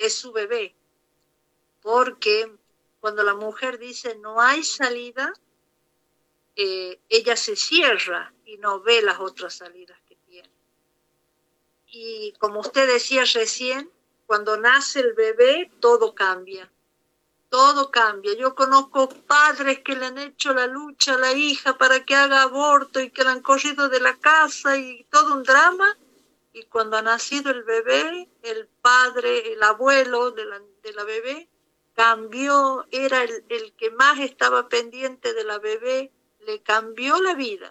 es su bebé, porque cuando la mujer dice no hay salida, ella se cierra y no ve las otras salidas que tiene. Y como usted decía recién, cuando nace el bebé, todo cambia. Todo cambia. Yo conozco padres que le han hecho la lucha a la hija para que haga aborto y que la han corrido de la casa y todo un drama. Y cuando ha nacido el bebé, el padre, el abuelo de la bebé, cambió, era el que más estaba pendiente de la bebé, le cambió la vida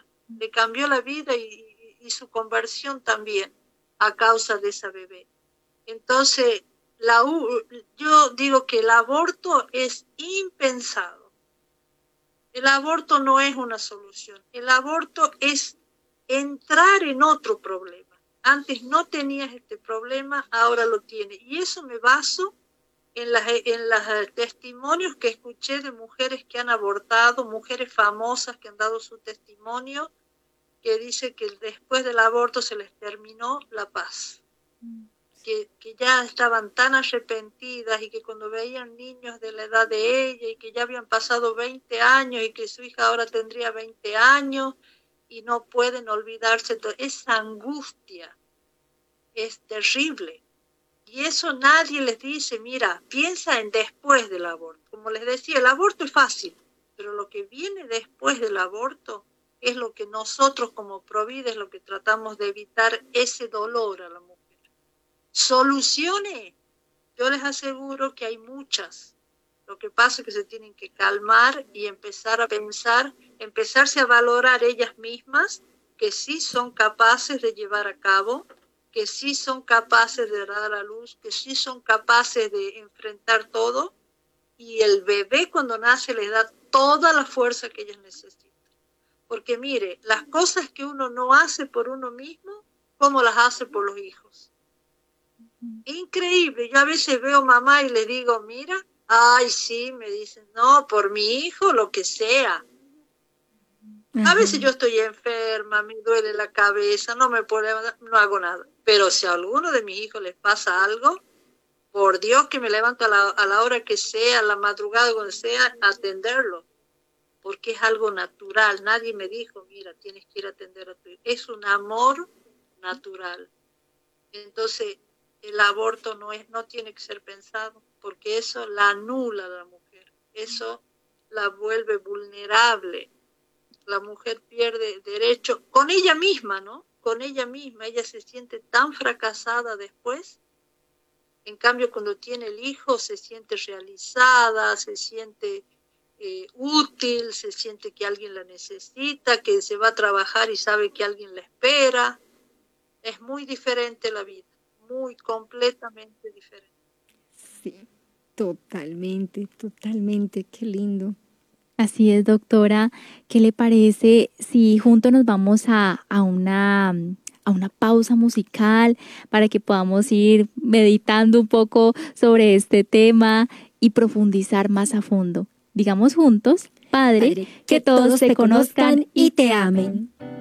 y su conversión también a causa de esa bebé. Entonces, yo digo que el aborto es impensado. El aborto no es una solución. El aborto es entrar en otro problema. Antes no tenías este problema, ahora lo tienes. Y eso me baso en los testimonios que escuché de mujeres que han abortado, mujeres famosas que han dado su testimonio, que dice que después del aborto se les terminó la paz. Que ya estaban tan arrepentidas y que cuando veían niños de la edad de ella y que ya habían pasado 20 años y que su hija ahora tendría 20 años y no pueden olvidarse. Esa angustia es terrible. Y eso nadie les dice, mira, piensa en después del aborto. Como les decía, el aborto es fácil, pero lo que viene después del aborto es lo que nosotros como Provida es lo que tratamos de evitar, ese dolor a la mujer. Soluciones, yo les aseguro que hay muchas. Lo que pasa es que se tienen que calmar y empezar a pensar, empezarse a valorar ellas mismas, que sí son capaces de llevar a cabo, que sí son capaces de dar a luz, que sí son capaces de enfrentar todo, y el bebé cuando nace les da toda la fuerza que ellas necesitan. Porque mire, las cosas que uno no hace por uno mismo, ¿cómo las hace por los hijos? Increíble. Yo a veces veo mamá y le digo, mira, ay, sí, me dicen, no, por mi hijo, lo que sea. A veces yo estoy enferma, me duele la cabeza, no no hago nada. Pero si a alguno de mis hijos les pasa algo, por Dios que me levanto a la hora que sea, a la madrugada, cuando sea, a atenderlo. Porque es algo natural. Nadie me dijo, mira, tienes que ir a atender a tu hijo. Es un amor natural. Entonces, el aborto no tiene que ser pensado, porque eso la anula a la mujer, eso la vuelve vulnerable. La mujer pierde derecho con ella misma, ¿no? Con ella misma, ella se siente tan fracasada después. En cambio, cuando tiene el hijo, se siente realizada, se siente útil, se siente que alguien la necesita, que se va a trabajar y sabe que alguien la espera. Es muy diferente la vida. Muy completamente diferente. Sí, totalmente, qué lindo. Así es, doctora. ¿Qué le parece si juntos nos vamos a una pausa musical para que podamos ir meditando un poco sobre este tema y profundizar más a fondo? Digamos juntos, Padre, que todos te conozcan y te amen.